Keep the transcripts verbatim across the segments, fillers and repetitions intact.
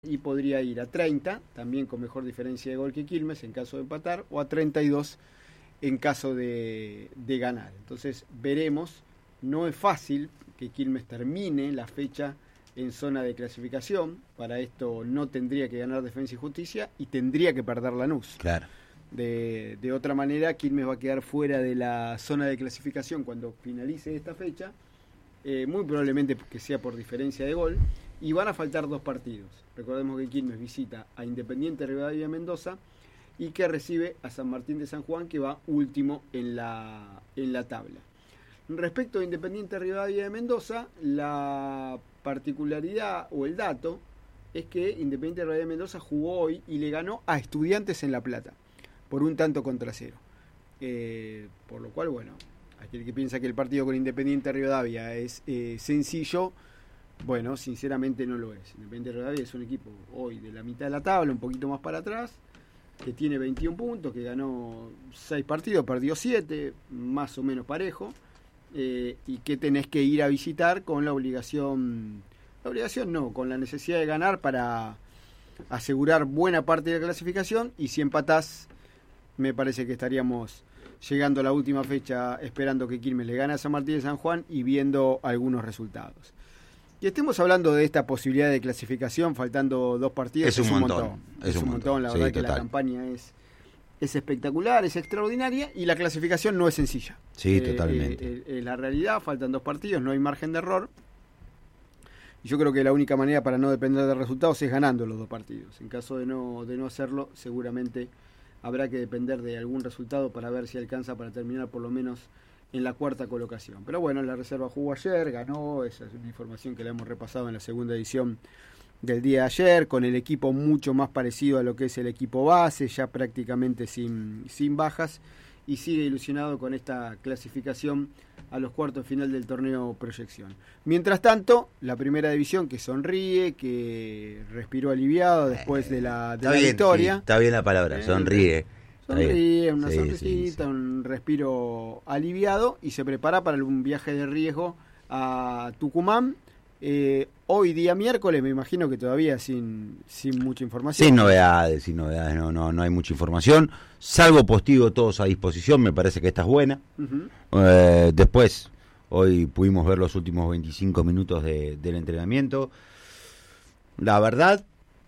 y podría ir a treinta, también con mejor diferencia de gol que Quilmes en caso de empatar, o a treinta y dos en caso de, de ganar. Entonces veremos, no es fácil que Quilmes termine la fecha en zona de clasificación, para esto no tendría que ganar Defensa y Justicia y tendría que perder Lanús. Claro. De, de otra manera, Quilmes va a quedar fuera de la zona de clasificación cuando finalice esta fecha, eh, muy probablemente que sea por diferencia de gol, y van a faltar dos partidos. Recordemos que Quilmes visita a Independiente Rivadavia Mendoza y que recibe a San Martín de San Juan, que va último en la, en la tabla. Respecto a Independiente Rivadavia de Mendoza, la particularidad o el dato es que Independiente Rivadavia de Mendoza jugó hoy y le ganó a Estudiantes en La Plata por un tanto contra cero. Eh, por lo cual, bueno, aquel que piensa que el partido con Independiente Rivadavia es eh, sencillo, bueno, sinceramente no lo es. Independiente Rivadavia es un equipo hoy de la mitad de la tabla, un poquito más para atrás, que tiene veintiún puntos, que ganó seis partidos, perdió siete, más o menos parejo, eh, y que tenés que ir a visitar con la obligación, la obligación no, con la necesidad de ganar para asegurar buena parte de la clasificación, y si empatás, me parece que estaríamos llegando a la última fecha esperando que Quilmes le gane a San Martín de San Juan y viendo algunos resultados. Y estemos hablando de esta posibilidad de clasificación faltando dos partidos. Es un, es un montón. montón. Es, es un montón, montón. La verdad sí, que total. La campaña es, es espectacular, es extraordinaria y la clasificación no es sencilla. Sí, eh, totalmente. Eh, eh, la realidad, faltan dos partidos, no hay margen de error. Y yo creo que la única manera para no depender de resultados es ganando los dos partidos. En caso de no, de no hacerlo, seguramente habrá que depender de algún resultado para ver si alcanza para terminar por lo menos en la cuarta colocación. Pero bueno, la reserva jugó ayer, ganó, esa es una información que la hemos repasado en la segunda edición del día de ayer, con el equipo mucho más parecido a lo que es el equipo base, ya prácticamente sin, sin bajas, y sigue ilusionado con esta clasificación a los cuartos final del torneo Proyección. Mientras tanto, la primera división que sonríe, que respiró aliviado después de la, de la bien, victoria. Sí, está bien la palabra, eh, sonríe. Sonríe, una sí, sonrisita, sí, sí. un respiro aliviado y se prepara para un viaje de riesgo a Tucumán. Eh, hoy día miércoles, me imagino que todavía sin, sin mucha información. Sin novedades, sin novedades, no, no, no hay mucha información. Salvo Postigo, todos a disposición, me parece que esta es buena. Uh-huh. Eh, después, hoy pudimos ver los últimos veinticinco minutos de, del entrenamiento. La verdad,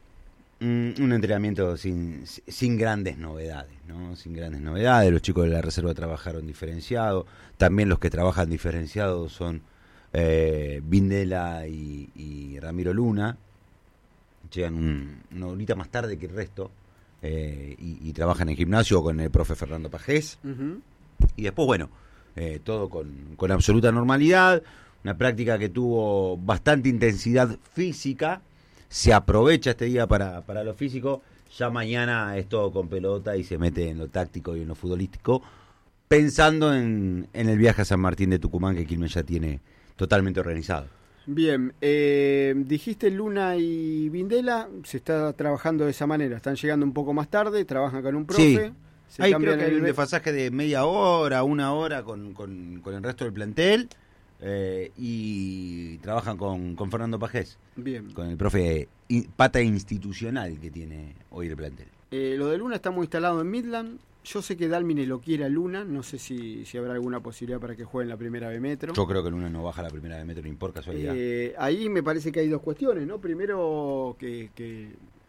un entrenamiento sin, sin grandes novedades, ¿no? Sin grandes novedades. Los chicos de la reserva trabajaron diferenciado. También los que trabajan diferenciados son eh, Vindela y, y Ramiro Luna. Llegan un, una horita más tarde que el resto eh, y, y trabajan en gimnasio con el profe Fernando Pajés. Uh-huh. Y después, bueno, eh, todo con, con absoluta normalidad. Una práctica que tuvo bastante intensidad física. Se aprovecha este día para, para lo físico, ya mañana es todo con pelota y se mete en lo táctico y en lo futbolístico, pensando en, en el viaje a San Martín de Tucumán que Quilmes ya tiene totalmente organizado. Bien, eh, dijiste Luna y Vindela, se está trabajando de esa manera, están llegando un poco más tarde, trabajan con un profe. Sí. Ahí creo que hay un desfasaje de media hora, una hora con, con, con el resto del plantel. Eh, y trabajan con, con Fernando Pajés. Bien. Con el profe in, pata institucional que tiene hoy el plantel. Eh, lo de Luna está muy instalado en Midland. Yo sé que Dálmine lo quiere a Luna. No sé si, si habrá alguna posibilidad para que juegue en la primera B Metro. Yo creo que Luna no baja a la primera B Metro ni por casualidad. Eh, ahí me parece que hay dos cuestiones, ¿no? Primero que, que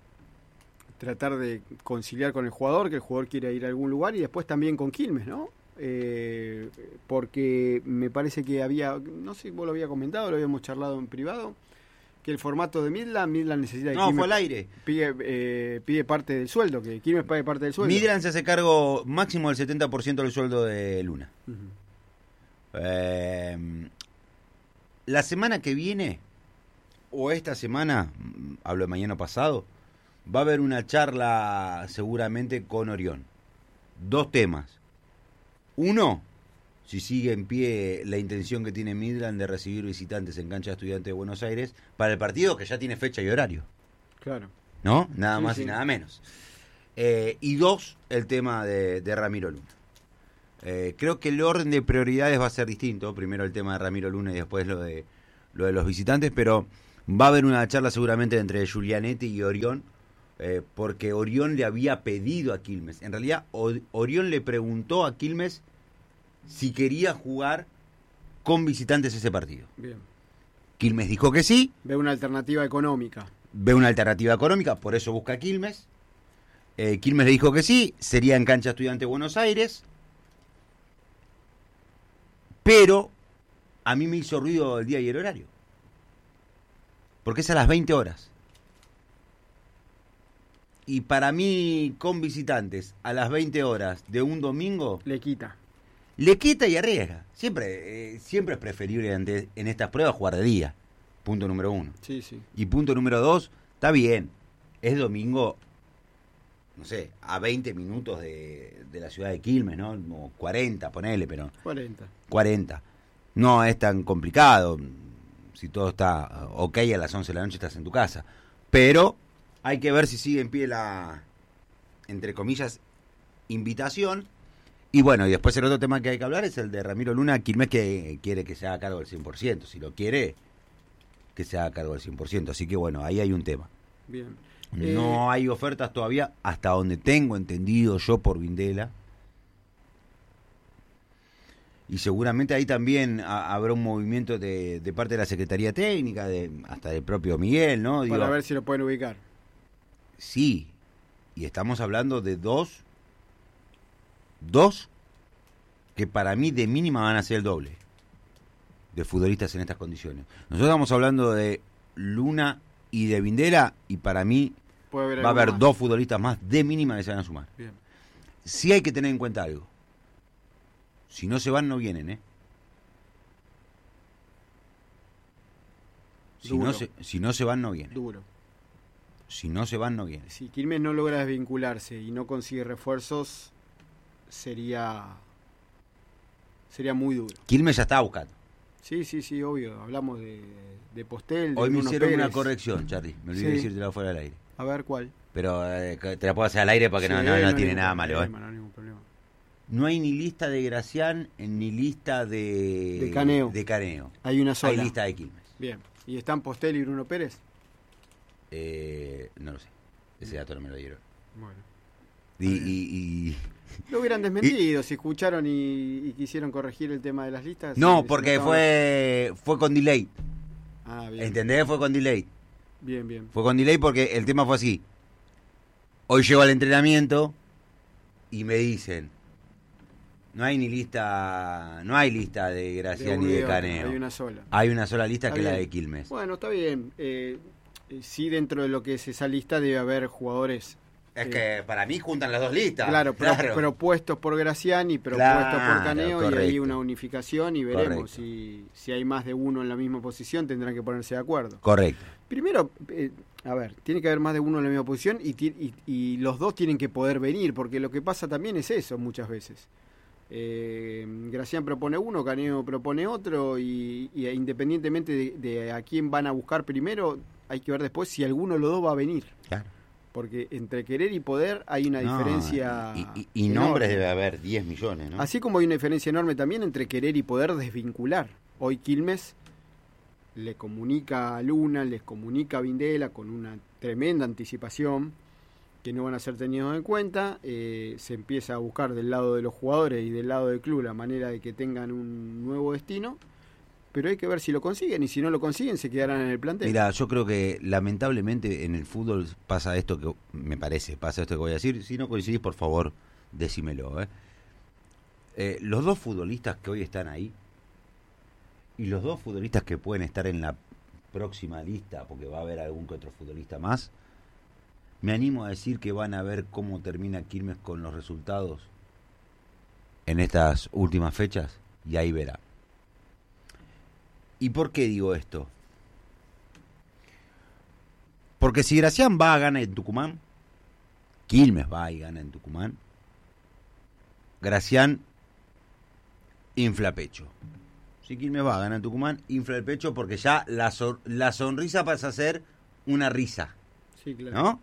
tratar de conciliar con el jugador, que el jugador quiera ir a algún lugar, y después también con Quilmes, ¿no? Eh, porque me parece que había, no sé si vos lo había comentado, lo habíamos charlado en privado, que el formato de Midland, Midland necesita que no, Quilmes fue al aire. Pide, eh, pide parte del sueldo, que Quilmes pague parte del sueldo. Midland se hace cargo máximo del setenta por ciento del sueldo de Luna. Uh-huh. Eh, la semana que viene, o esta semana, hablo de mañana pasado, va a haber una charla seguramente con Orión. Dos temas. Uno, si sigue en pie la intención que tiene Midland de recibir visitantes en cancha de Estudiantes de Buenos Aires para el partido que ya tiene fecha y horario. Claro. ¿No? Nada sí, más sí. y nada menos. Eh, y dos, el tema de, de Ramiro Luna. Eh, creo que el orden de prioridades va a ser distinto. Primero el tema de Ramiro Luna y después lo de, lo de los visitantes, pero Va a haber una charla seguramente entre Giulianetti y Orión, eh, porque Orión le había pedido a Quilmes. En realidad, o- Orión le preguntó a Quilmes si quería jugar con visitantes ese partido. Bien. Quilmes dijo que sí, Ve una alternativa económica. ve una alternativa económica, por eso busca a Quilmes. Eh, Quilmes le dijo que sí, sería en cancha Estudiante Buenos Aires, pero a mí me hizo ruido el día y el horario, porque es a las veinte horas. Y para mí, con visitantes, a las veinte horas de un domingo, Le quita. le quita y arriesga. Siempre, eh, siempre es preferible ante- en estas pruebas jugar de día, punto número uno. Sí, sí. Y punto número dos, está bien, es domingo, no sé, a veinte minutos de, de la ciudad de Quilmes, ¿no? Como cuarenta, ponele, pero cuarenta. cuarenta. No es tan complicado. Si todo está ok, a las once de la noche estás en tu casa. Pero hay que ver si sigue en pie la, entre comillas, invitación. Y bueno, y después el otro tema que hay que hablar es el de Ramiro Luna, Quilmes, que quiere que se haga cargo del cien por ciento. Si lo quiere, que se haga cargo del cien por ciento. Así que bueno, ahí hay un tema. Bien. No Eh, hay ofertas todavía, hasta donde tengo entendido yo por Vindela. Y seguramente ahí también ha- habrá un movimiento de, de parte de la Secretaría Técnica, de hasta del propio Miguel, ¿no? Digo, para ver si lo pueden ubicar. sí, y estamos hablando de dos, dos que para mí de mínima van a ser el doble de futbolistas en estas condiciones. Nosotros estamos hablando de Luna y de Vindela, y para mí Puede haber va a algo haber más. dos futbolistas más de mínima que se van a sumar. Bien. Sí hay que tener en cuenta algo. Si no se van, no vienen, ¿eh? Si Duro. no, se, si no se van, no vienen. Duro. Si no se van, no vienen. Si Quilmes no logra desvincularse y no consigue refuerzos, sería sería muy duro. Quilmes ya está buscando. Sí, sí, sí, obvio. Hablamos de, de Postel, de Hoy me Bruno hicieron una Pérez. corrección, Charlie. Me olvidé Sí. decírtela fuera del aire. A ver cuál. Pero eh, te la puedo hacer al aire porque no, Sí, no, no hay tiene ningún nada malo, ¿eh? problema, No hay ningún problema. No hay ni lista de Gracián ni lista de... De Caneo. De Caneo. Hay una sola. Hay lista de Quilmes. Bien. ¿Y están Postel y Bruno Pérez? Eh, no lo sé. Ese dato no me lo dieron. Bueno. Y, y- y- Lo hubieran desmentido si escucharon y, y quisieron corregir el tema de las listas. No, si- porque si no fue fue con delay. estaban- Ah, bien. ¿Entendés? Fue con delay. Bien, bien. Fue con delay porque el tema fue así. Hoy llego al entrenamiento y me dicen, no hay ni lista, no hay lista de De Gracián uno ni y de de otro, Caneo. Hay una sola. Hay una sola lista Está que es la bien. de Quilmes. Bueno, está bien. Eh, eh, sí, dentro de lo que es esa lista debe haber jugadores. Es eh, que para mí juntan las dos listas. Claro, pro- claro. propuestos por Graciani, propuestos Claro, por Caneo, y ahí correcto. una unificación y veremos Correcto. si, si hay más de uno en la misma posición, tendrán que ponerse de acuerdo. Correcto. Primero, eh, a ver, tiene que haber más de uno en la misma posición y, ti- y, y los dos tienen que poder venir, porque lo que pasa también es eso muchas veces. Eh, Gracián propone uno, Caneo propone otro, y, y independientemente de, de a quién van a buscar primero, hay que ver después si alguno de los dos va a venir. Claro. Porque entre querer y poder hay una No, diferencia. Y, y- y enorme. nombres debe haber diez millones, ¿no? Así como hay una diferencia enorme también entre querer y poder desvincular. Hoy Quilmes le comunica a Luna, les comunica a Vindela con una tremenda anticipación que no van a ser tenidos en cuenta. Eh, se empieza a buscar del lado de los jugadores y del lado del club la manera de que tengan un nuevo destino. Pero hay que ver si lo consiguen, y si no lo consiguen se quedarán en el plantel. Mira, yo creo que lamentablemente en el fútbol pasa esto que me parece, pasa esto que voy a decir. Si no coincidís, por favor, decímelo. ¿eh? Eh, los dos futbolistas que hoy están ahí y los dos futbolistas que pueden estar en la próxima lista, porque va a haber algún que otro futbolista más, me animo a decir que van a ver cómo termina Quilmes con los resultados en estas últimas fechas, y ahí verá. ¿Y por qué digo esto? Porque si Gracián va a ganar en Tucumán, Quilmes va y gana en Tucumán, Gracián infla pecho. Si Quilmes va a ganar en Tucumán, infla el pecho porque ya la, sor- la sonrisa pasa a ser una risa, Sí, claro. ¿no?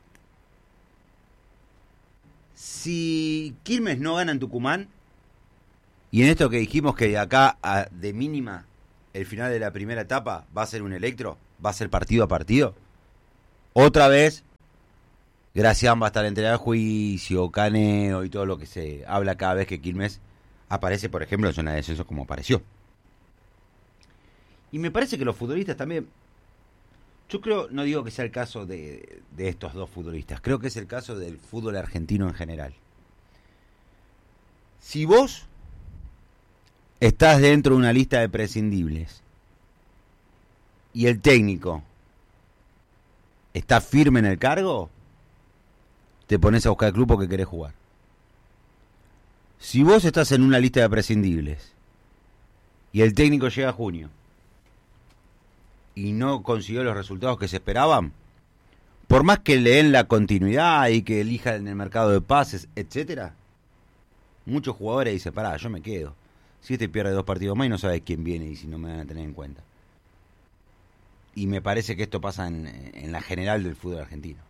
Si Quilmes no gana en Tucumán, y en esto que dijimos que de acá a, de mínima el final de la primera etapa va a ser un electro, va a ser partido a partido. Otra vez, Gracián va a estar en tela de juicio, Caneo y todo lo que se habla cada vez que Quilmes aparece, por ejemplo, en zona de descenso como apareció. Y me parece que los futbolistas también... Yo creo, no digo que sea el caso de, de estos dos futbolistas, creo que es el caso del fútbol argentino en general. Si vos estás dentro de una lista de prescindibles y el técnico está firme en el cargo, te pones a buscar el club porque querés jugar. Si vos estás en una lista de prescindibles y el técnico llega a junio y no consiguió los resultados que se esperaban, por más que le den la continuidad y que elijan en el mercado de pases, etcétera, muchos jugadores dicen, pará, yo me quedo. Si este pierde dos partidos más y no sabes quién viene y si no me van a tener en cuenta. Y me parece que esto pasa en, en la general del fútbol argentino.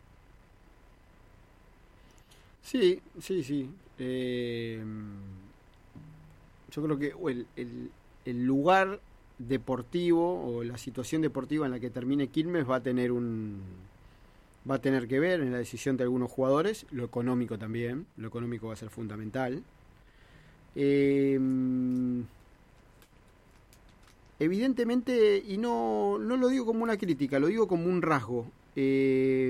Sí, sí, sí. Eh, yo creo que el, el, el lugar deportivo o la situación deportiva en la que termine Quilmes va a tener un va a tener que ver en la decisión de algunos jugadores, lo económico también, lo económico va a ser fundamental. Eh, evidentemente, y no, no lo digo como una crítica, lo digo como un rasgo. Eh,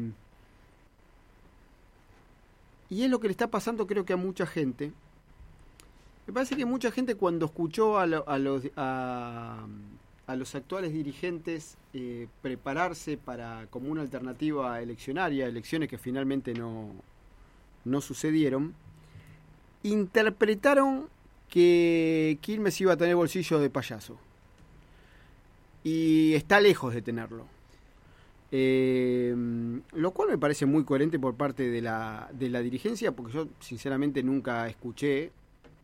y es lo que le está pasando creo que a mucha gente. Me parece que mucha gente cuando escuchó a, lo, a, los, a, a los actuales dirigentes eh, prepararse para como una alternativa eleccionaria, elecciones que finalmente no, no sucedieron, interpretaron que Quilmes iba a tener bolsillo de payaso. Y está lejos de tenerlo. Eh, lo cual me parece muy coherente por parte de la, de la dirigencia, porque yo sinceramente nunca escuché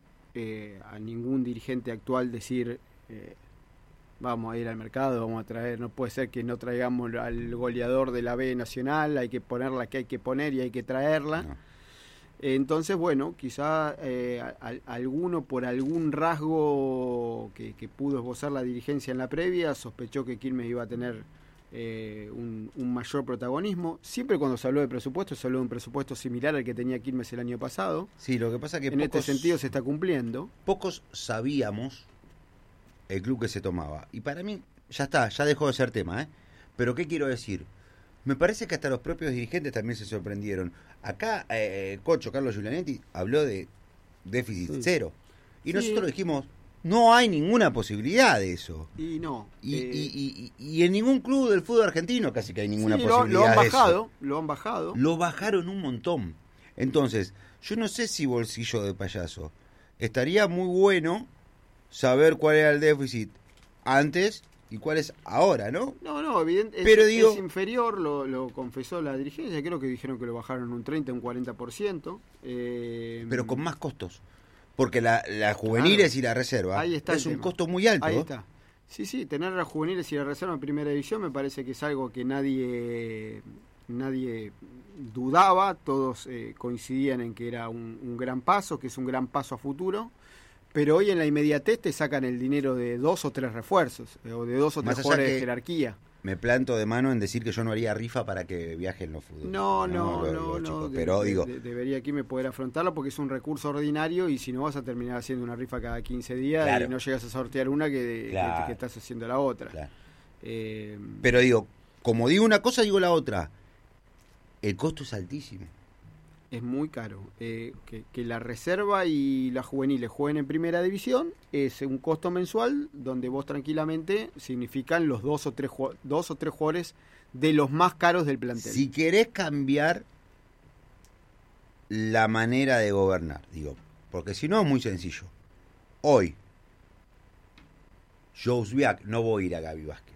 eh, a ningún dirigente actual decir eh, vamos a ir al mercado, vamos a traer, no puede ser que no traigamos al goleador de la B Nacional, hay que ponerla que hay que poner y hay que traerla. No. Entonces, bueno, quizá eh, a, a, alguno por algún rasgo que, que pudo esbozar la dirigencia en la previa sospechó que Quilmes iba a tener eh, un, un mayor protagonismo. Siempre cuando se habló de presupuesto, se habló de un presupuesto similar al que tenía Quilmes el año pasado. Sí, lo que pasa es que en pocos, este sentido se está cumpliendo. Pocos sabíamos el club que se tomaba. Y para mí, ya está, ya dejó de ser tema, ¿eh? Pero ¿qué quiero decir? Me parece que hasta los propios dirigentes también se sorprendieron. Acá, eh, Cocho, Carlos Giulianetti, habló de déficit sí. cero. Y sí. Nosotros dijimos, no hay ninguna posibilidad de eso. Y no. Y, eh... y, y, y en ningún club del fútbol argentino casi que hay ninguna sí, posibilidad lo, lo han de bajado, eso. Lo han bajado. Lo bajaron un montón. Entonces, yo no sé si bolsillo de payaso. Estaría muy bueno saber cuál era el déficit antes y cuál es ahora, ¿no? No, no, evidentemente Pero es, digo, es inferior, lo, lo confesó la dirigencia, creo que dijeron que lo bajaron un treinta, un cuarenta por ciento. Eh, pero con más costos, porque la, la juveniles claro, y la reserva ahí está es un tema. Costo muy alto. Ahí está. Sí, sí, tener las juveniles y la reserva en primera división me parece que es algo que nadie nadie dudaba, todos eh, coincidían en que era un, un gran paso, que es un gran paso a futuro. Pero hoy en la inmediatez te sacan el dinero de dos o tres refuerzos, o de dos o tres jugadores de jerarquía. Me planto de mano en decir que yo no haría rifa para que viajen los futbolistas. No, no, no, no, no pero de, digo... De, debería aquí me poder afrontarlo porque es un recurso ordinario y si no vas a terminar haciendo una rifa cada quince días claro. y no llegas a sortear una que, claro. que, que estás haciendo la otra. Claro. Eh, pero digo, como digo una cosa, digo la otra. El costo es altísimo. Es muy caro. Eh, que, que la reserva y las juveniles jueguen en primera división es un costo mensual donde vos tranquilamente significan los dos o tres dos o tres jugadores de los más caros del plantel. Si querés cambiar la manera de gobernar, digo, porque si no es muy sencillo. Hoy, Jousbiak, no voy a ir a Gaby Vázquez.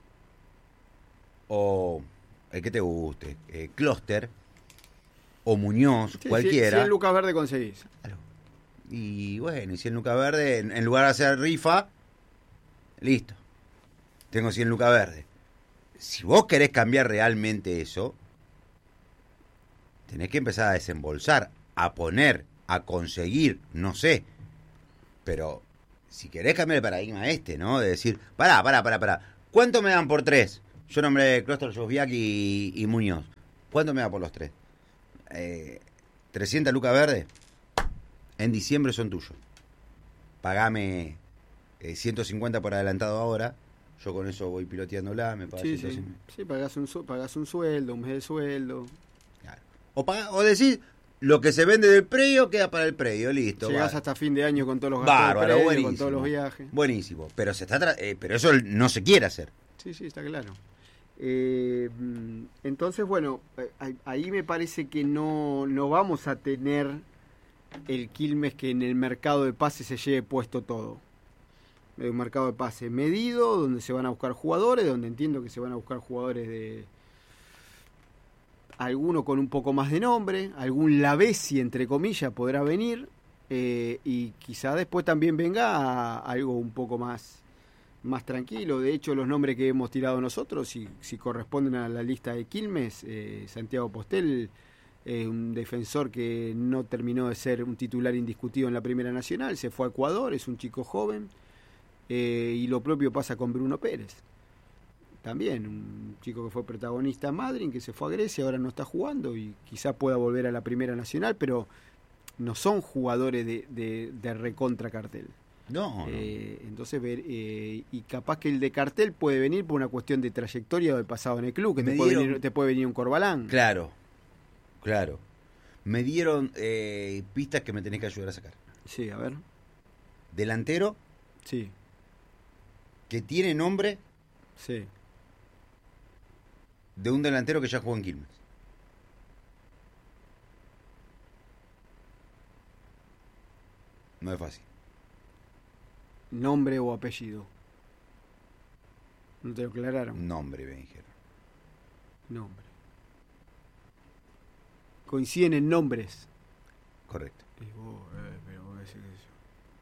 O el que te guste, eh, Closter. O Muñoz, sí, cualquiera. Si en Lucas Verde conseguís. Claro. Y bueno, y si en Lucas Verde, en, en lugar de hacer rifa, listo. Tengo cien Lucas Verde. Si vos querés cambiar realmente eso, tenés que empezar a desembolsar, a poner, a conseguir, no sé. Pero si querés cambiar el paradigma este, ¿no? De decir, pará, pará, pará, pará. ¿Cuánto me dan por tres? Yo nombré Clóster, Josviak y, y Muñoz. ¿Cuánto me da por los tres? Eh, trescientas lucas verdes. En diciembre son tuyos. Pagame eh, ciento cincuenta por adelantado ahora. Yo con eso voy piloteándola. Me pagas Sí, sí. Sí, pagás un, su- pagás un sueldo, un mes de sueldo. Claro. O, paga, o decís, lo que se vende del predio queda para el predio, listo. Llegás bárbaro. hasta fin de año con todos los gastos Bárbaro, del predio, buenísimo. con todos los viajes. Buenísimo. Pero se está tra- eh, pero eso no se quiere hacer. Sí, sí, está claro. Eh, mm, entonces, bueno, eh, ahí- ahí me parece que no, no vamos a tener el Quilmes que en el mercado de pases se lleve puesto todo. Un mercado de pases medido, donde se van a buscar jugadores, donde entiendo que se van a buscar jugadores de... Alguno con un poco más de nombre, algún Lavesi, entre comillas, podrá venir, eh, y quizá después también venga a algo un poco más, más tranquilo. De hecho, los nombres que hemos tirado nosotros, si, si corresponden a la lista de Quilmes, eh, Santiago Postel, eh, un defensor que no terminó de ser un titular indiscutido en la Primera Nacional, se fue a Ecuador, es un chico joven, eh, y lo propio pasa con Bruno Pérez. También, un chico que fue protagonista en Madrid, que se fue a Grecia, ahora no está jugando y quizá pueda volver a la Primera Nacional, pero no son jugadores de, de, de recontra cartel. No, no. Eh, entonces, ver, eh, y capaz que el de cartel puede venir por una cuestión de trayectoria o de pasado en el club, que Me te puede, dieron- venir, te puede venir un Corbalán. Claro, claro. Me dieron eh, pistas que me tenés que ayudar a sacar. Sí, a ver. Delantero Sí, que tiene nombre sí. de un delantero que ya jugó en Quilmes. No es fácil. Nombre o apellido. ¿No te lo aclararon? Nombre, me dijeron. Nombre. Coinciden en nombres. Correcto. Y vos, eh, pero vos decís que yo-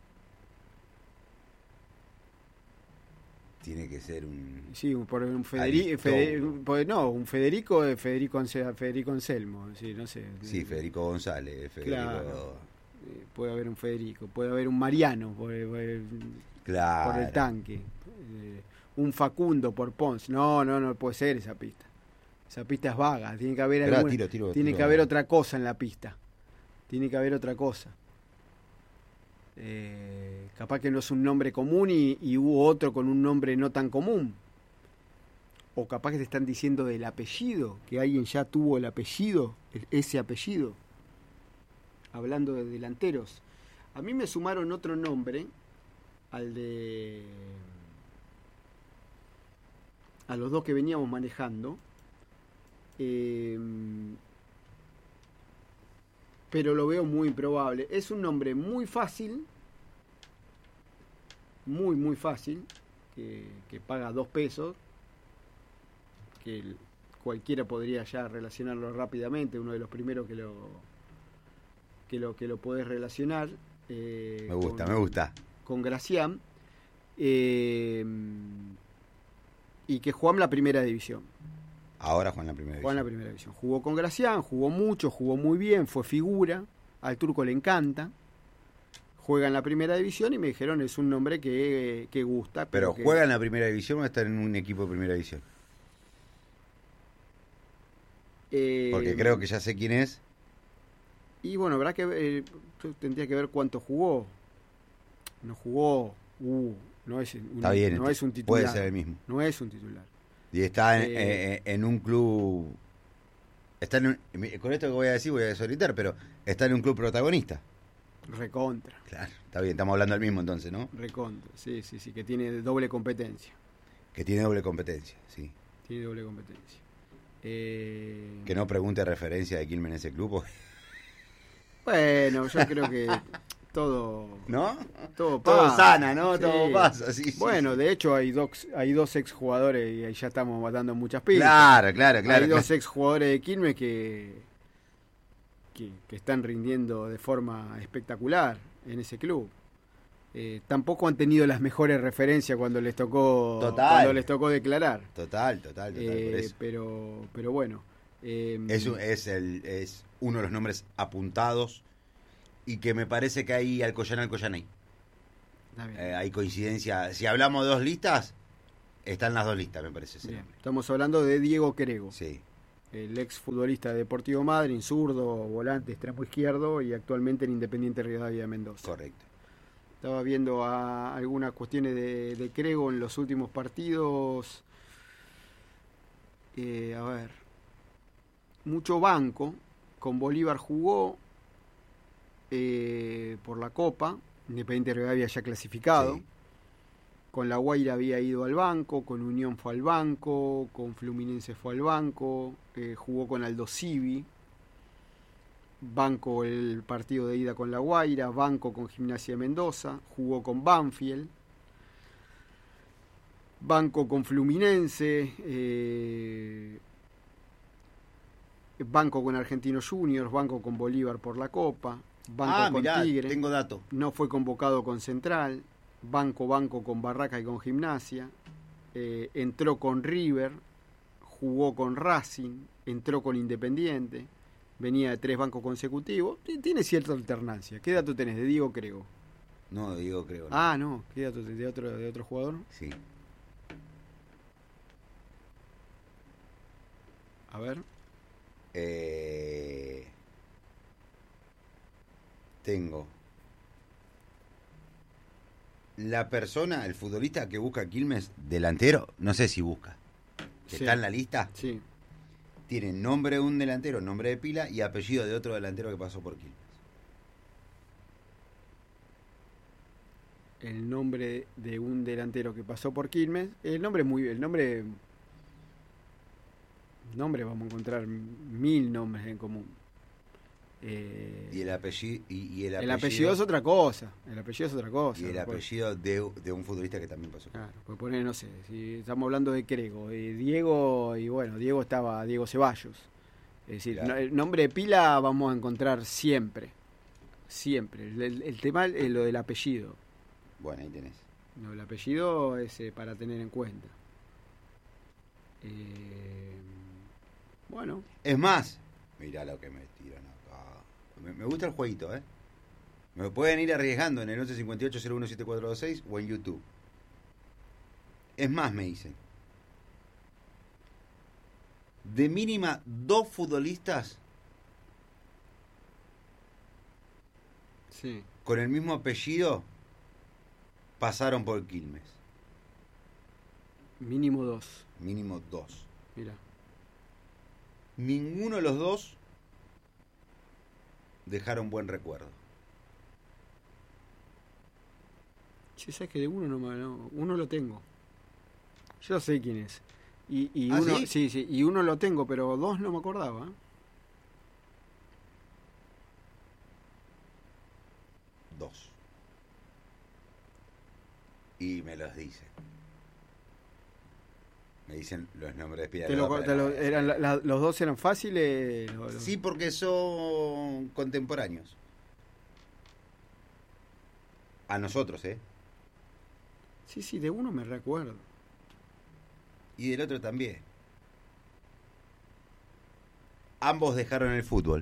Tiene que ser un... Sí, un- por un Federico, Aristóbulo. no, un Federico, eh, Federico, Anse- Federico Anselmo, sí, no sé. Sí, Federico González, Federico... Claro. Eh, Puede haber un Federico, puede haber un Mariano por, por el, Claro. por el tanque, eh, un Facundo por Pons. No, no, no puede ser esa pista. Esa pista es vaga, tiene que haber Esperá, alguna- tiro, tiro, tiene tiro. que haber otra cosa en la pista. Tiene que haber otra cosa. Eh, capaz que no es un nombre común y, y hubo otro con un nombre no tan común. O capaz que te están diciendo del apellido, que alguien ya tuvo el apellido, el- ese apellido. Hablando de delanteros. A mí me sumaron otro nombre, al de... a los dos que veníamos manejando. Eh, pero lo veo muy improbable. Es un nombre muy fácil, muy, muy fácil, que, que paga dos pesos, que el- cualquiera podría ya relacionarlo rápidamente, uno de los primeros que lo que lo, que lo podés relacionar. eh, Me gusta, con- me gusta. con Gracián, eh, y que jugó en la primera división. Ahora Juan la primera Jugó en la división. primera división. Jugó con Gracián, jugó mucho, jugó muy bien, fue figura. Al turco le encanta. Juega en la primera división y me dijeron es un nombre que, que gusta. Pero que- ¿juega en la primera división o está en un equipo de primera división? eh, Porque creo que ya sé quién es. Y bueno, habrá que ver, eh, yo tendría que ver cuánto jugó. No jugó, uh, no es un, Está bien, no este- es un titular. puede ser el mismo. No es un titular. Y está en, Eh, eh, en un club... Está en un- con esto que voy a decir voy a desorientar, pero está en un club protagonista. Recontra, Claro, está bien, estamos hablando del mismo entonces, ¿no? recontra. Sí, sí, sí, que tiene doble competencia. Que tiene doble competencia, sí. Tiene doble competencia. Eh, Que no pregunte referencia de Quilmes en ese club, porque- Bueno, yo creo que todo, ¿no? todo, Todo pasa. sana, ¿no? Sí. Todo pasa, sí, sí, Bueno, sí. de hecho hay dos, hay dos exjugadores y ahí ya estamos matando muchas pistas. Claro, claro, claro. hay claro. dos exjugadores de Quilmes que, que, que están rindiendo de forma espectacular en ese club. Eh, tampoco han tenido las mejores referencias cuando les tocó Total. cuando les tocó declarar. Total, total, total, Eh, por eso. pero, pero bueno. eh, Es, un- es, el, es uno de los nombres apuntados y que me parece que hay Alcoyana, Alcoyana ahí. está bien. Eh, hay coincidencia. Si hablamos de dos listas, Están las dos listas, me parece. Bien, estamos hablando de Diego Crego. Sí. El ex futbolista de Deportivo Madryn, zurdo, volante, extremo izquierdo y actualmente en Independiente Rivadavia de Mendoza. Correcto. Estaba viendo a algunas cuestiones de, de Crego en los últimos partidos. Eh, a ver. Mucho banco. Con Bolívar jugó eh, por la Copa. Independiente Rivadavia ya clasificado. Sí. Con La Guaira había ido al banco, con Unión fue al banco, con Fluminense fue al banco, eh, jugó con Aldo Civi, banco el partido de ida con La Guaira, banco con Gimnasia de Mendoza, jugó con Banfield, banco con Fluminense, eh, banco con Argentinos Juniors, banco con Bolívar por la Copa, banco ah, con mirá, Tigre, tengo dato. no fue convocado con Central, banco banco con Barraca y con Gimnasia, eh, entró con River, jugó con Racing, entró con Independiente, venía de tres bancos consecutivos, tiene cierta alternancia. ¿Qué dato tenés de Diego Crego? No, Diego Crego. No. Ah, no, ¿qué dato tenés de otro, de otro jugador? Sí. A ver. Eh... Tengo la persona, el futbolista que busca Quilmes, delantero, no sé si busca, que Sí. está en la lista, Sí. tiene nombre de un delantero, nombre de pila y apellido de otro delantero que pasó por Quilmes. El nombre de un delantero que pasó por Quilmes. El nombre es muy. El nombre. Nombre vamos a encontrar mil nombres en común. Eh, Y el apellido y, y el, el apellido, apellido es otra cosa. El apellido es otra cosa. y el apellido de, de un futbolista que también pasó. Claro, pues poner, no sé, si estamos hablando de Crego, eh, Diego, y bueno, Diego estaba Diego Ceballos. Es decir, Claro. no, el nombre de pila vamos a encontrar siempre. Siempre. El, el- el tema es lo del apellido. Bueno, ahí tenés. No, el apellido es eh, para tener en cuenta. Eh, bueno, Es más, mirá lo que me tiran acá. Me, me gusta el jueguito, ¿eh? Me pueden ir arriesgando en el once cincuenta y ocho cero uno siete cuatro dos seis o en YouTube. Es más, me dicen. De mínima, dos futbolistas sí. con el mismo apellido pasaron por Quilmes. Mínimo dos. Mínimo dos. Mira. Ninguno de los dos dejaron buen recuerdo. Che, sabes que de uno no, me- no uno lo tengo. Yo sé quién es. Y, y ¿Ah, uno, sí? sí, sí, y uno lo tengo, pero dos no me acordaba. ¿eh? Dos. Y me los dicen. Me dicen los nombres de pila. Te lo- te lo- eran, la- la- los dos eran fáciles. lo- lo- Sí, porque son contemporáneos. A nosotros, ¿eh? sí, sí, de uno me recuerdo. Y del otro también. Ambos dejaron el fútbol.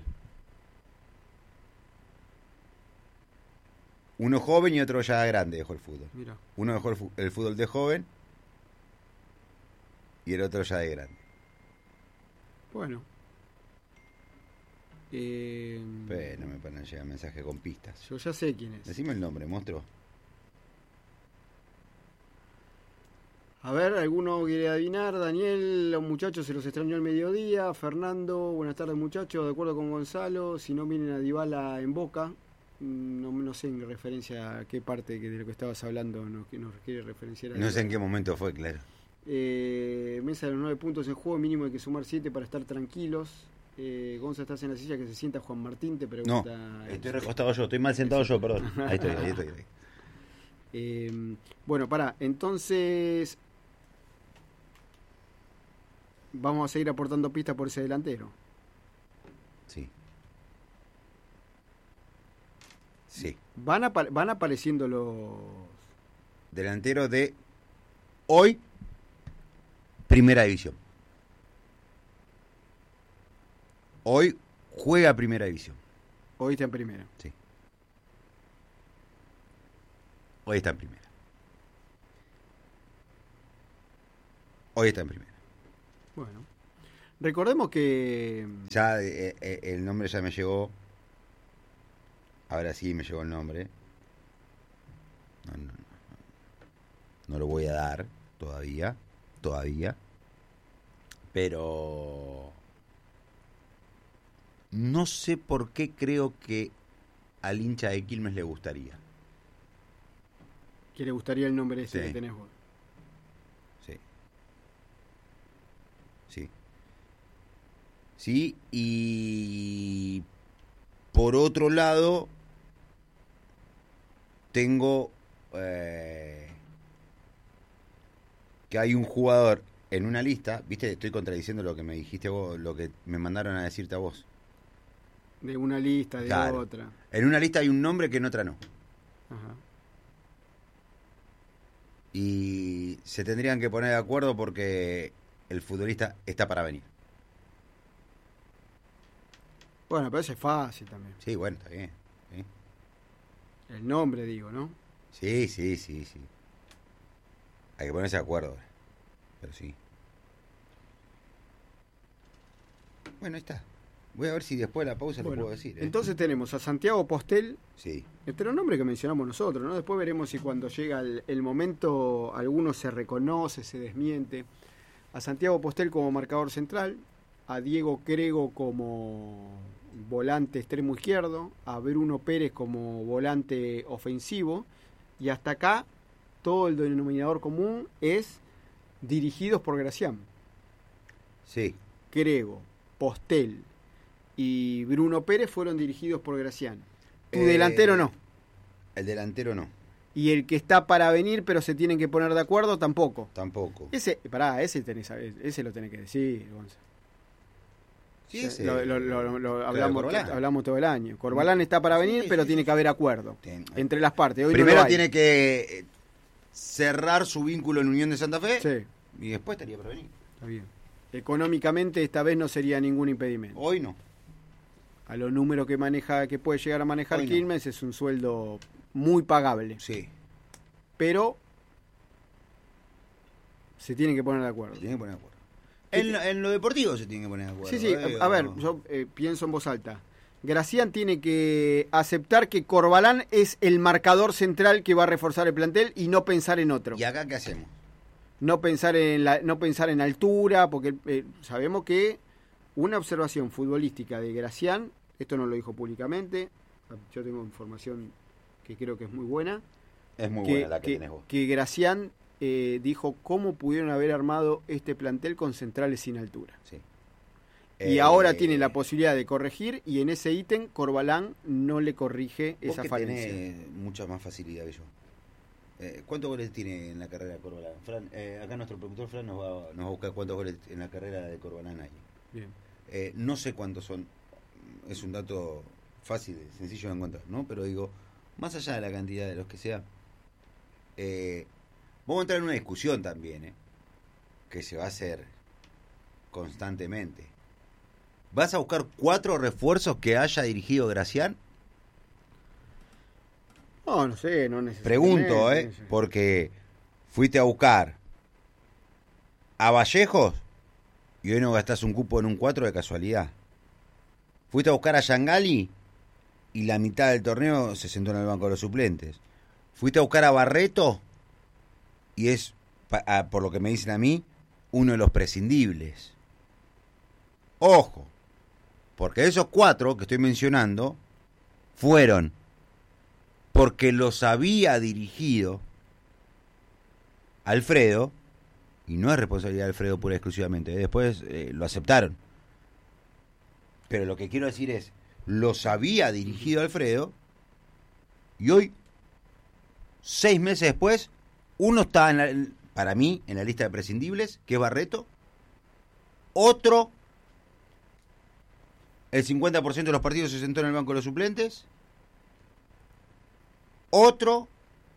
Uno joven y otro ya grande dejó el fútbol. Mira. Uno dejó el, fu- el fútbol de joven y el otro ya de grande. Bueno. Eh, Pero no me van a llegar mensajes con pistas. yo ya sé quién es. Decime el nombre, monstruo. A ver, ¿alguno quiere adivinar? Daniel, los muchachos se los extrañó al mediodía. Fernando, buenas tardes muchachos, de acuerdo con Gonzalo, si no vienen a Dybala en Boca, mm, no, no sé en referencia a qué parte que de lo que estabas hablando nos, que nos quiere referenciar. a No sé en Dybala. qué momento fue, claro. Eh, mesa de los nueve puntos en juego, mínimo hay que sumar siete para estar tranquilos. Eh, Gonza, estás en la silla que se sienta Juan Martín, te No, pregunta. estoy recostado yo, estoy mal sentado yo, perdón. Ahí estoy, ahí estoy. ahí. Eh, bueno, pará, entonces vamos a seguir aportando pistas por ese delantero. Sí. Sí. Van, apa- van apareciendo los... Delantero de hoy, Primera División. Hoy juega Primera División. Hoy está en primera. Sí. Hoy está en Primera. Hoy está en primera. Bueno. Recordemos que... Ya eh, eh, el nombre ya me llegó. Ahora sí me llegó el nombre. No, no, no, no lo voy a dar todavía. Todavía. Pero... no sé por qué creo que al hincha de Quilmes le gustaría. Que le gustaría el nombre ese Sí. que tenés vos. Sí. Sí. Sí, y por otro lado, tengo eh, que hay un jugador en una lista, viste, estoy contradiciendo lo que me dijiste vos, lo que me mandaron a decirte a vos. De una lista, de Claro. otra. En una lista hay un nombre que en otra no. Ajá. Y se tendrían que poner de acuerdo porque el futbolista está para venir. Bueno, pero eso es fácil también. Sí, bueno, está bien. ¿Sí? El nombre, digo, ¿no? Sí, sí, sí, sí. Hay que ponerse de acuerdo. Pero sí. Bueno, ahí está. Voy a ver si después de la pausa Bueno, le puedo decir. ¿eh? entonces tenemos a Santiago Postel, Sí. entre los nombres que mencionamos nosotros, ¿no? Después veremos si cuando llega el, el momento alguno se reconoce, se desmiente. A Santiago Postel como marcador central, a Diego Crego como volante extremo izquierdo, a Bruno Pérez como volante ofensivo, y hasta acá todo el denominador común es dirigidos por Gracián. Sí. Crego, Postel y Bruno Pérez fueron dirigidos por Gracián. Tu Eh, delantero no. El delantero no. Y el que está para venir, pero se tienen que poner de acuerdo, tampoco. Tampoco. Ese, pará, ese, tenés, ese lo tenés que decir, Gonza. Sí, O sea, ese- lo, lo- lo- lo claro, hablamos, Corbalán. hablamos todo el año. Corbalán está para Sí, venir, sí, pero sí, tiene sí. que haber acuerdo Ten- entre las partes. Hoy no Primero lo hay. tiene que eh, cerrar su vínculo en Unión de Santa Fe Sí, y después estaría para venir. está bien. Económicamente esta vez no sería ningún impedimento. Hoy no. A los números que maneja, que puede llegar a manejar Hoy no. Quilmes, es un sueldo muy pagable. Sí. Pero se tienen que poner de acuerdo. Se tiene que poner de acuerdo. En lo, en lo deportivo se tiene que poner de acuerdo. Sí, sí, eh, a ver, o- yo eh, pienso en voz alta. Gracián tiene que aceptar que Corbalán es el marcador central que va a reforzar el plantel y no pensar en otro. ¿Y acá qué hacemos? No pensar en la, no pensar en altura, porque eh, sabemos que una observación futbolística de Gracián, esto no lo dijo públicamente, yo tengo información que creo que es muy buena, Es muy que, buena la que, que, tenés vos. que Gracián eh, dijo cómo pudieron haber armado este plantel con centrales sin altura. Sí. Y Eh, ahora tiene la posibilidad de corregir y en ese ítem Corbalán no le corrige vos esa que falencia. tenés mucha más facilidad que yo. Eh, ¿Cuántos goles tiene en la carrera de Corbalán? Fran, eh, acá nuestro productor Fran nos va, nos va a buscar cuántos goles en la carrera de Corbalán hay. Bien. Eh, no sé cuántos son. Es un dato fácil, sencillo de encontrar, ¿no? Pero digo, más allá de la cantidad de los que sea, eh, vamos a entrar en una discusión también, ¿eh? Que se va a hacer constantemente. ¿Vas a buscar cuatro refuerzos que haya dirigido Gracián? No, no sé, no necesariamente. Pregunto, ¿eh? no sé. Porque fuiste a buscar a Vallejos y hoy no gastás un cupo en un cuatro de casualidad. Fuiste a buscar a Yangali y la mitad del torneo se sentó en el banco de los suplentes. Fuiste a buscar a Barreto y es, pa- a- por lo que me dicen a mí, uno de los prescindibles. Ojo, porque esos cuatro que estoy mencionando fueron porque los había dirigido Alfredo, y no es responsabilidad de Alfredo pura y exclusivamente, ¿eh? Después eh, lo aceptaron. Pero lo que quiero decir es, los había dirigido Alfredo, y hoy, seis meses después, uno está, en la- para mí, en la lista de prescindibles, que es Barreto, otro, el cincuenta por ciento de los partidos se sentó en el banco de los suplentes, otro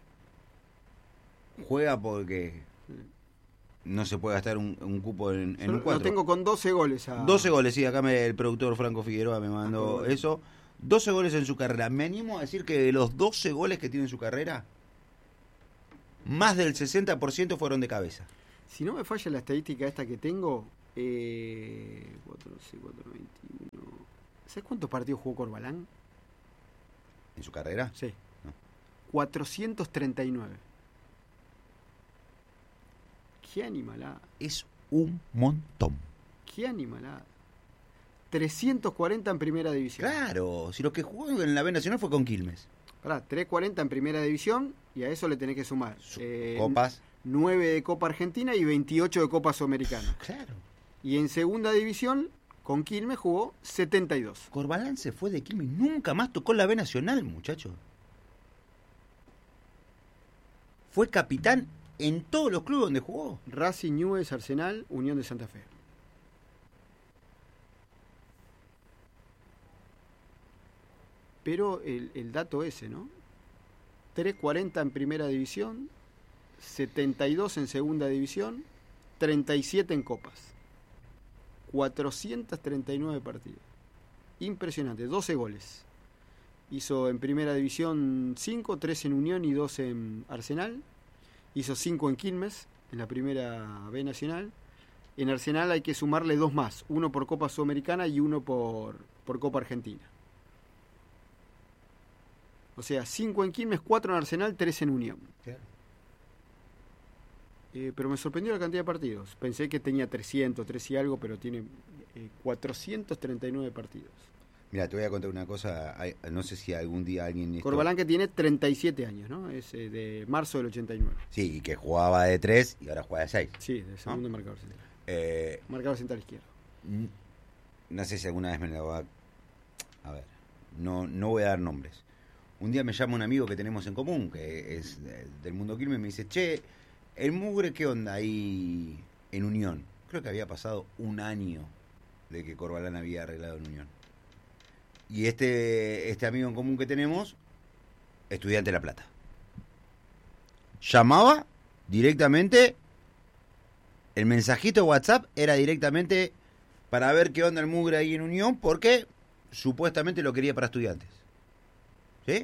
juega porque no se puede gastar un, un cupo en, en Yo un lo cuatro. tengo con doce goles. A... doce goles, sí, acá me, el productor Franco Figueroa me mandó Ah, bueno. eso. doce goles en su carrera. Me animo a decir que de los doce goles que tiene en su carrera, más del sesenta por ciento fueron de cabeza. Si no me falla la estadística esta que tengo, eh, cuatro, no sé, cuatro, veintiuno. ¿Sabes cuántos partidos jugó Corbalán? ¿En su carrera? Sí. No. cuatrocientos treinta y nueve. Qué animalada. Es un montón. Qué animalada. trescientos cuarenta en primera división. Claro, si lo que jugó en la B Nacional fue con Quilmes. Pará, trescientos cuarenta en primera división y a eso le tenés que sumar eh, Copas. nueve de Copa Argentina y veintiocho de Copa Sudamericana. Claro. Y en segunda división, con Quilmes jugó setenta y dos. Corbalán se fue de Quilmes, nunca más tocó la B Nacional, muchacho. Fue capitán en todos los clubes donde jugó. Racing, Newell's, Arsenal, Unión de Santa Fe. Pero el, el dato ese, ¿no? trescientos cuarenta en primera división, setenta y dos en segunda división, treinta y siete en copas. cuatrocientos treinta y nueve partidos. Impresionante, doce goles. Hizo en primera división cinco, tres en Unión y dos en Arsenal. Hizo cinco en Quilmes, en la primera B Nacional. En Arsenal hay que sumarle dos más, uno por Copa Sudamericana y uno por, por Copa Argentina. O sea, cinco en Quilmes, cuatro en Arsenal, tres en Unión. Claro. Eh, pero me sorprendió la cantidad de partidos. Pensé que tenía trescientos, tres y algo, pero tiene eh, cuatrocientos treinta y nueve partidos. Mira, te voy a contar una cosa. Hay, no sé si algún día alguien... Esto... Corbalán, que tiene treinta y siete años, ¿no? Es eh, de marzo del ochenta y nueve. Sí, y que jugaba de tres y ahora juega de seis. Sí, de segundo, ¿no? Marcador central. Eh, marcador central izquierdo. No sé si alguna vez me la va a... A ver, no, no voy a dar nombres. Un día me llama un amigo que tenemos en común, que es del mundo Quilmes, y me dice, che, el Mugre, ¿qué onda ahí en Unión? Creo que había pasado un año de que Corbalán había arreglado en Unión. Y este, este amigo en común que tenemos, Estudiante de La Plata. Llamaba directamente, el mensajito de WhatsApp era directamente para ver qué onda el Mugre ahí en Unión, porque supuestamente lo quería para Estudiantes. ¿Sí?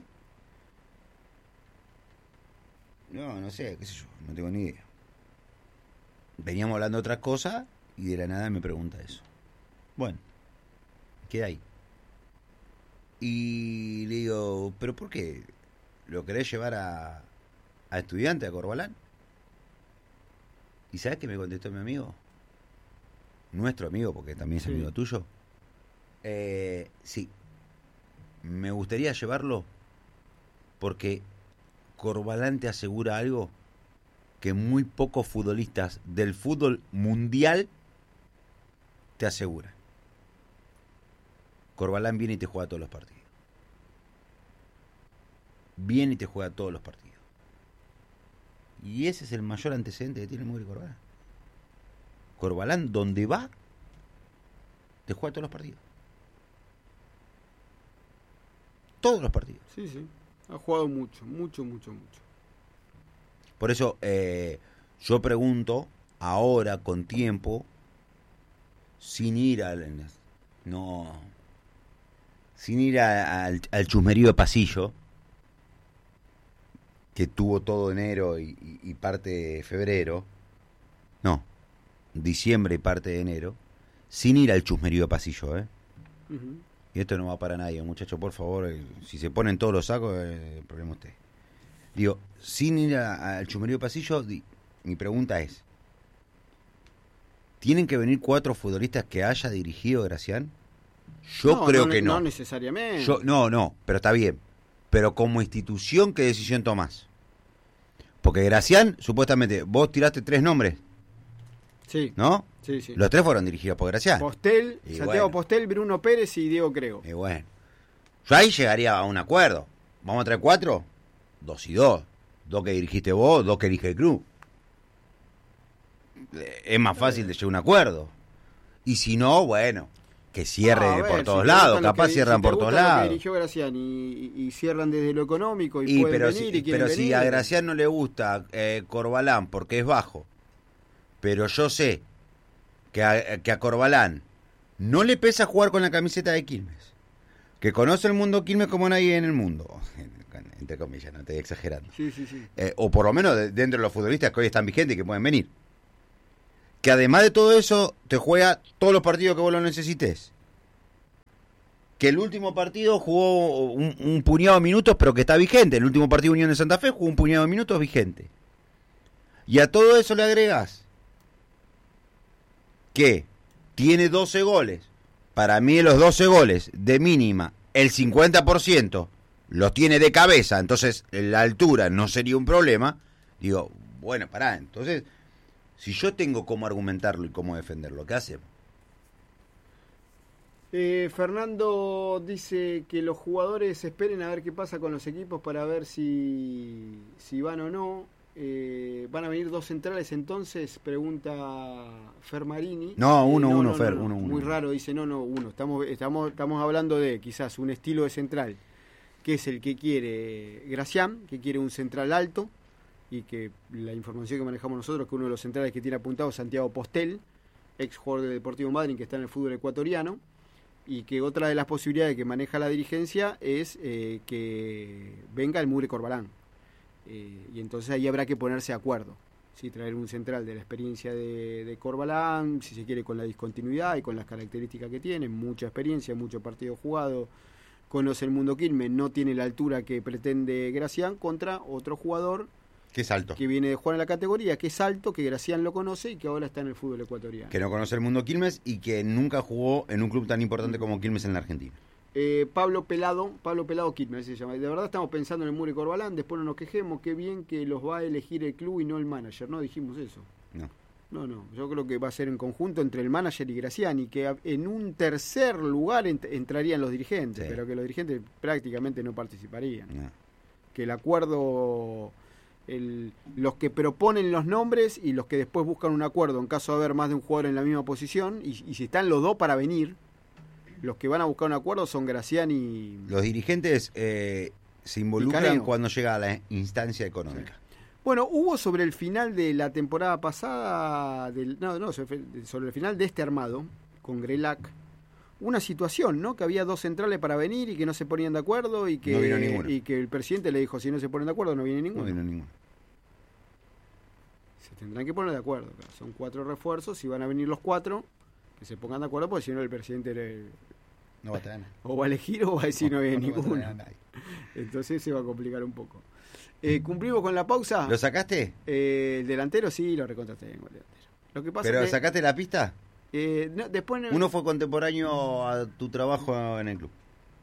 No, no sé, qué sé yo, no tengo ni idea. Veníamos hablando de otras cosas y de la nada me pregunta eso. Bueno, queda ahí. Y le digo, ¿pero por qué? ¿Lo querés llevar a, a Estudiante, a Corbalán? ¿Y sabes qué me contestó mi amigo? Nuestro amigo, porque también es Sí. amigo tuyo. Eh, sí. Me gustaría llevarlo porque Corbalán te asegura algo que muy pocos futbolistas del fútbol mundial te aseguran. Corbalán viene y te juega todos los partidos. Viene y te juega todos los partidos. Y ese es el mayor antecedente que tiene el Mugre Corbalán. Corbalán, donde va, te juega todos los partidos. Todos los partidos. Sí, sí. Ha jugado mucho, mucho, mucho, mucho. Por eso eh, yo pregunto, ahora, con tiempo, sin ir al... No... Sin ir a, al, al chusmerío de pasillo, que tuvo todo enero y, y, y parte de febrero, no, diciembre y parte de enero, sin ir al chusmerío de pasillo, ¿eh? Uh-huh. Y esto no va para nadie, muchachos, por favor, eh, si se ponen todos los sacos, eh, el problema es usted. Digo, sin ir a, al chusmerío de pasillo, di, mi pregunta es, ¿tienen que venir cuatro futbolistas que haya dirigido Gracián? Yo no, creo no, que no. No necesariamente. Yo, no, no, pero está bien. Pero como institución, ¿qué decisión tomás? Porque Gracián, supuestamente, vos tiraste tres nombres, Sí. ¿no? Sí, sí. Los tres fueron dirigidos por Gracián. Postel, Y Santiago bueno. Postel, Bruno Pérez y Diego Crego. Y bueno, yo ahí llegaría a un acuerdo. ¿Vamos a traer cuatro? Dos y dos. Dos que dirigiste vos, dos que elige el club. Eh, Es más fácil de llegar a un acuerdo. Y si no, bueno, que cierre Ah, a ver, por si todos te lados. gustan los Capaz que- cierran si te por todos gustan los que lados. dirigió Gracián y, y cierran desde lo económico y, Y pueden pero venir si, y quieren pero si venir. a Gracián no le gusta eh, Corbalán porque es bajo, pero yo sé que a, que a Corbalán no le pesa jugar con la camiseta de Quilmes, que conoce el mundo Quilmes como nadie en el mundo, entre comillas, no estoy exagerando, Sí, sí, sí. eh, o por lo menos de- dentro de los futbolistas que hoy están vigentes y que pueden venir, que además de todo eso te juega todos los partidos que vos lo necesites. Que el último partido jugó un, un puñado de minutos, pero que está vigente. El último partido de Unión de Santa Fe jugó un puñado de minutos vigente. Y a todo eso le agregás que tiene doce goles. Para mí los doce goles de mínima, el cincuenta por ciento los tiene de cabeza, entonces la altura no sería un problema. Digo, bueno, pará, entonces, si yo tengo cómo argumentarlo y cómo defenderlo, ¿qué hacemos? Eh, Fernando dice que los jugadores esperen a ver qué pasa con los equipos para ver si, si van o no. Eh, ¿Van a venir dos centrales entonces? Pregunta Fermarini. No, uno, eh, no, uno, no, Fer, no, uno, uno. Muy raro, dice, no, no, uno. Estamos, estamos, estamos hablando de quizás un estilo de central, que es el que quiere Gracián, que quiere un central alto, y que la información que manejamos nosotros, que uno de los centrales que tiene apuntado es Santiago Postel, ex jugador del Deportivo Madryn, que está en el fútbol ecuatoriano, y que otra de las posibilidades que maneja la dirigencia es eh, que venga el Mure Corbalán. Eh, y entonces ahí habrá que ponerse de acuerdo, ¿sí? Traer un central de la experiencia de, de Corbalán, si se quiere con la discontinuidad y con las características que tiene, mucha experiencia, mucho partido jugado, conoce el mundo Quilmes, no tiene la altura que pretende Gracián, contra otro jugador que es alto, que viene de jugar en la categoría, que es alto, que Gracián lo conoce y que ahora está en el fútbol ecuatoriano. Que no conoce el mundo Quilmes y que nunca jugó en un club tan importante como Quilmes en la Argentina. Eh, Pablo Pelado, Pablo Pelado Quilmes se llama. De verdad estamos pensando en el Mure Corbalán, después no nos quejemos, qué bien que los va a elegir el club y no el manager, no dijimos eso. No. No, no, yo creo que va a ser en conjunto entre el manager y Gracián, y que en un tercer lugar ent- entrarían los dirigentes, sí. Pero que los dirigentes prácticamente no participarían. No. Que el acuerdo, el, los que proponen los nombres y los que después buscan un acuerdo en caso de haber más de un jugador en la misma posición, y, y si están los dos para venir, los que van a buscar un acuerdo son Gracián y... Los dirigentes eh, se involucran cuando llega a la instancia económica. Sí. Bueno, hubo sobre el final de la temporada pasada, del, no, no, sobre, sobre el final de este armado, con Grelac, una situación, ¿no? Que había dos centrales para venir y que no se ponían de acuerdo y que, no vino ninguno. Y que el presidente le dijo, si no se ponen de acuerdo, no viene ninguno. No vino ninguno. Se tendrán que poner de acuerdo. Claro. Son cuatro refuerzos, si van a venir los cuatro, que se pongan de acuerdo, porque si no el presidente le, no va a tener. O va a elegir o va a decir no, no viene no ninguno. Entonces se va a complicar un poco. Eh, ¿Cumplimos con la pausa? ¿Lo sacaste? Eh, el delantero sí, lo recontra tengo, el delantero. Lo que pasa ¿Pero que, sacaste la pista? Eh, no, después no... Uno fue contemporáneo a tu trabajo en el club.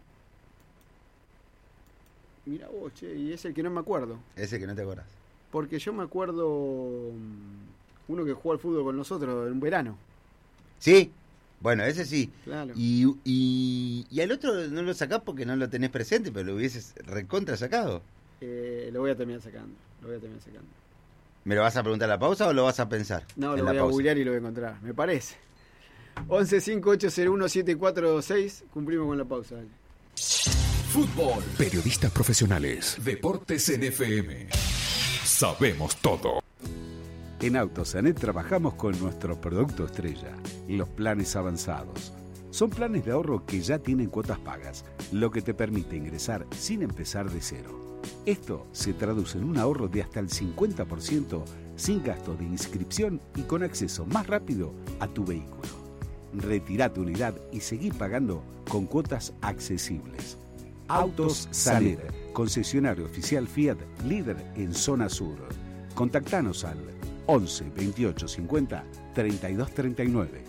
Mira vos, che, y es el que no me acuerdo. Ese que no te acuerdas. Porque yo me acuerdo uno que jugó al fútbol con nosotros en un verano. Sí, bueno, ese sí. Claro. Y, y, y al otro no lo sacás porque no lo tenés presente, pero lo hubieses recontra sacado. Eh, lo voy a terminar sacando, lo voy a terminar sacando. ¿Me lo vas a preguntar a la pausa o lo vas a pensar? No, lo voy a googlear y lo voy a encontrar, me parece. once cinco ocho cero uno siete cuatro seis, cumplimos con la pausa. Dale. Fútbol, periodistas profesionales, deportes en F M. Sabemos todo. En Autosanet trabajamos con nuestro producto estrella, los planes avanzados. Son planes de ahorro que ya tienen cuotas pagas, lo que te permite ingresar sin empezar de cero. Esto se traduce en un ahorro de hasta el cincuenta por ciento sin gasto de inscripción y con acceso más rápido a tu vehículo. Retirá tu unidad y seguí pagando con cuotas accesibles. Autos Sanet, concesionario oficial Fiat, líder en zona sur. Contactanos al once veintiocho cincuenta treinta y dos treinta y nueve.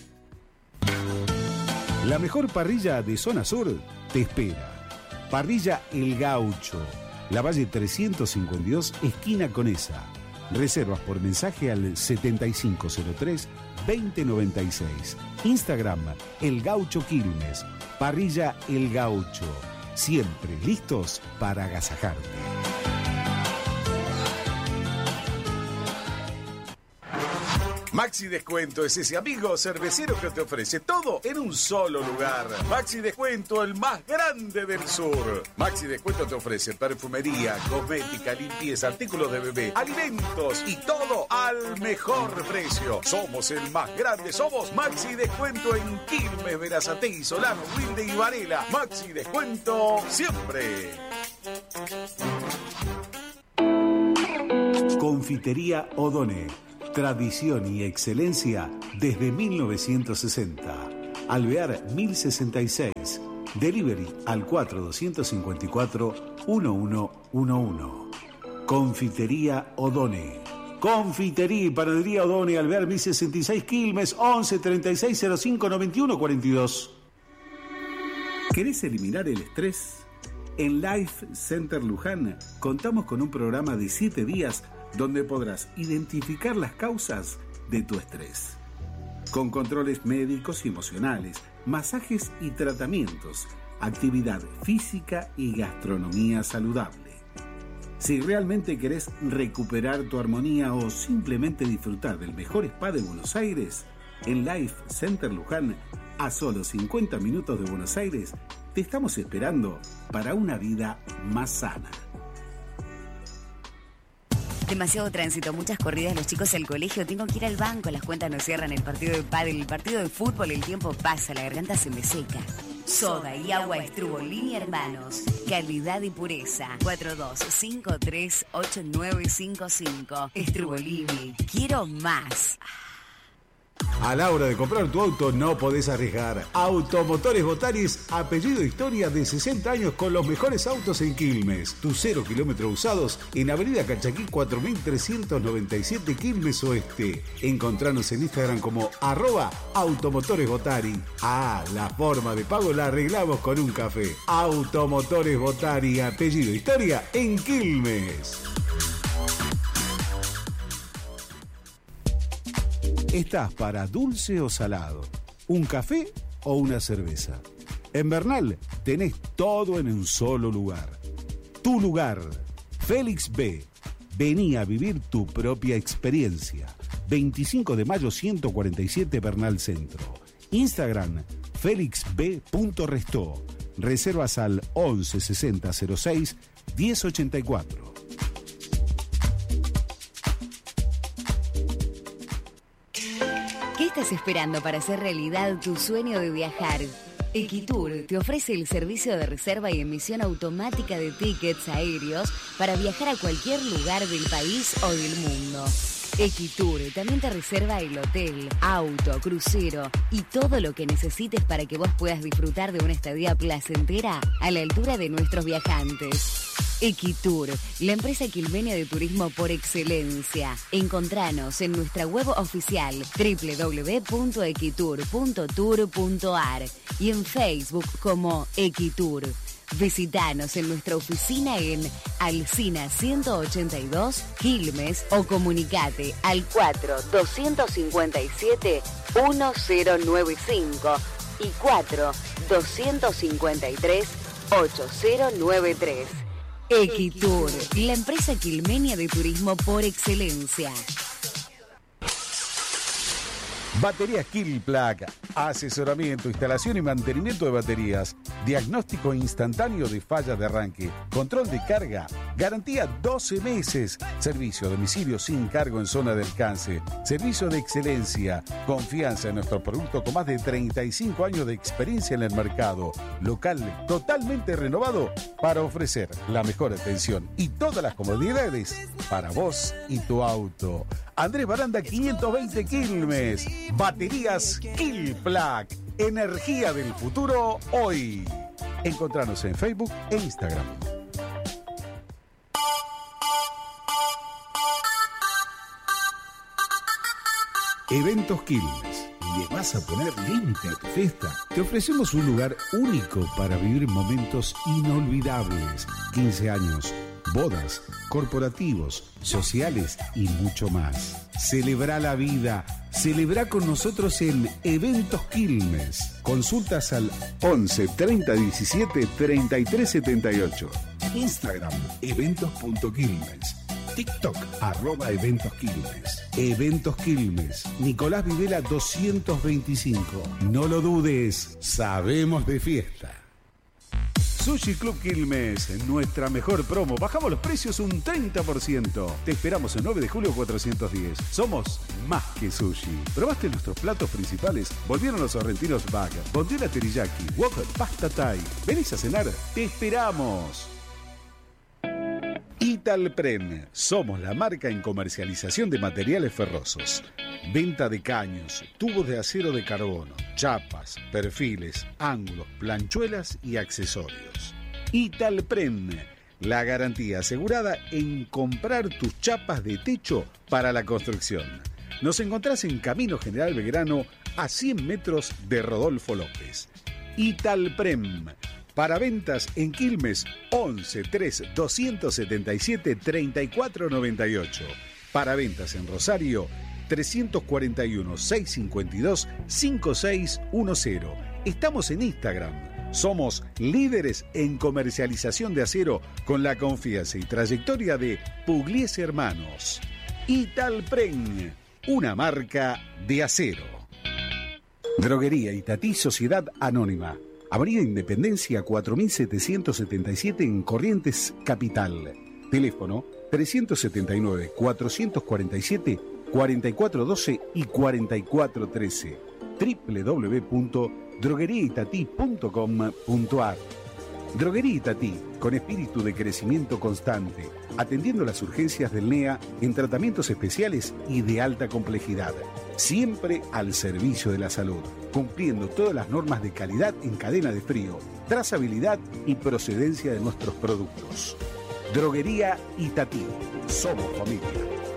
La mejor parrilla de zona sur te espera. Parrilla El Gaucho, La Valle trescientos cincuenta y dos, esquina Conesa. Reservas por mensaje al setenta y cinco cero tres veinte noventa y seis. Instagram El Gaucho Quilmes. Parrilla El Gaucho. Siempre listos para agasajarte. Maxi Descuento es ese amigo cervecero que te ofrece todo en un solo lugar. Maxi Descuento, el más grande del sur. Maxi Descuento te ofrece perfumería, cosmética, limpieza, artículos de bebé, alimentos y todo al mejor precio. Somos el más grande, somos Maxi Descuento en Quilmes, Berazategui, Solano, Wilde y Varela. Maxi Descuento siempre. Confitería Odone. Tradición y excelencia desde mil novecientos sesenta. Alvear mil sesenta y seis. Delivery al cuatro dos cinco cuatro uno uno uno uno. Confitería Odone. Confitería y Panadería Odone, Alvear mil sesenta y seis, Quilmes, once treinta y seis cero cinco noventa y uno cuarenta y dos. ¿Querés eliminar el estrés? En Life Center Luján contamos con un programa de siete días donde podrás identificar las causas de tu estrés. Con controles médicos y emocionales, masajes y tratamientos, actividad física y gastronomía saludable. Si realmente querés recuperar tu armonía o simplemente disfrutar del mejor spa de Buenos Aires, en Life Center Luján, a solo cincuenta minutos de Buenos Aires, te estamos esperando para una vida más sana. Demasiado tránsito, muchas corridas, los chicos al colegio, tengo que ir al banco, las cuentas no cierran, el partido de pádel, el partido de fútbol, el tiempo pasa, la garganta se me seca. Soda y agua Estrubolini Hermanos. Calidad y pureza. cuatro dos cinco tres ocho nueve cinco cinco. Estrubolini. Quiero más. A la hora de comprar tu auto no podés arriesgar. Automotores Botaris, apellido Historia, de sesenta años con los mejores autos en Quilmes. Tus cero kilómetros usados en Avenida Calchaquí cuatro mil trescientos noventa y siete, Quilmes Oeste. Encontranos en Instagram como arroba Automotores Botari. Ah, la forma de pago la arreglamos con un café. Automotores Botari, apellido Historia en Quilmes. ¿Estás para dulce o salado? ¿Un café o una cerveza? En Bernal tenés todo en un solo lugar. Tu lugar, Félix B. Vení a vivir tu propia experiencia. veinticinco de mayo ciento cuarenta y siete, Bernal Centro. Instagram, félix b punto restó. Reservas al once sesenta cero seis diez ochenta y cuatro. ¿Qué estás esperando para hacer realidad tu sueño de viajar? Equitur te ofrece el servicio de reserva y emisión automática de tickets aéreos para viajar a cualquier lugar del país o del mundo. Equitur también te reserva el hotel, auto, crucero y todo lo que necesites para que vos puedas disfrutar de una estadía placentera a la altura de nuestros viajantes. Equitur, la empresa quilmenia de turismo por excelencia. Encontranos en nuestra web oficial doble u doble u doble u punto equitur punto tour punto a r y en Facebook como Equitur. Visítanos en nuestra oficina en Alsina ciento ochenta y dos, Quilmes, o comunicate al cuatro dos cinco siete uno cero nueve cinco y cuatro dos cinco tres ocho cero nueve tres. Equitur, la empresa quilmenia de turismo por excelencia. Baterías Kilplac, asesoramiento, instalación y mantenimiento de baterías, diagnóstico instantáneo de fallas de arranque, control de carga, garantía doce meses, servicio a domicilio sin cargo en zona de alcance, servicio de excelencia, confianza en nuestro producto con más de treinta y cinco años de experiencia en el mercado, local totalmente renovado para ofrecer la mejor atención y todas las comodidades para vos y tu auto. Andrés Baranda quinientos veinte, Quilmes. Baterías Kilplac. Energía del futuro hoy. Encontranos en Facebook e Instagram. Eventos Quilmes. ¿Le vas a poner límite a tu fiesta? Te ofrecemos un lugar único para vivir momentos inolvidables. quince años, bodas, corporativos, sociales y mucho más. Celebra la vida. Celebra con nosotros en Eventos Quilmes. Consultas al once treinta diecisiete treinta y tres setenta y ocho. Instagram, eventos punto quilmes. TikTok, arroba Eventos Quilmes. Eventos Quilmes. Nicolás Videla doscientos veinticinco. No lo dudes, sabemos de fiesta. Sushi Club Quilmes, nuestra mejor promo. Bajamos los precios un treinta por ciento. Te esperamos en nueve de julio cuatrocientos diez. Somos más que sushi. ¿Probaste nuestros platos principales? Volvieron los sorrentinos bag, bondiola teriyaki, wok, pasta thai. ¿Venís a cenar? ¡Te esperamos! Y Italpren, somos la marca en comercialización de materiales ferrosos. Venta de caños, tubos de acero de carbono, chapas, perfiles, ángulos, planchuelas y accesorios. Italpren, la garantía asegurada en comprar tus chapas de techo para la construcción. Nos encontrás en Camino General Belgrano, a cien metros de Rodolfo López. Italprem, para ventas en Quilmes, once tres doscientos setenta y siete treinta y cuatro noventa y ocho. Para ventas en Rosario, trescientos cuarenta y uno seiscientos cincuenta y dos cincuenta y seis diez. Estamos en Instagram. Somos líderes en comercialización de acero con la confianza y trayectoria de Pugliese Hermanos. Italpren, una marca de acero. Droguería Itatí Sociedad Anónima. Avenida Independencia cuatro mil setecientos setenta y siete en Corrientes, Capital. Teléfono trescientos setenta y nueve cuatrocientos cuarenta y siete cuarenta y cuatro doce y cuarenta y cuatro trece. doble u doble u doble u punto droguería itatí punto com punto a r. Droguería Itatí, con espíritu de crecimiento constante, atendiendo las urgencias del N E A en tratamientos especiales y de alta complejidad. Siempre al servicio de la salud, cumpliendo todas las normas de calidad en cadena de frío, trazabilidad y procedencia de nuestros productos. Droguería Itatí. Somos familia.